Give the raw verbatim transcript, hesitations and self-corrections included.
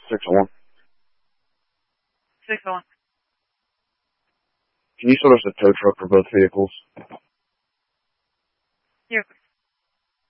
six oh one. six oh one. Can you sort us a tow truck for both vehicles? Here.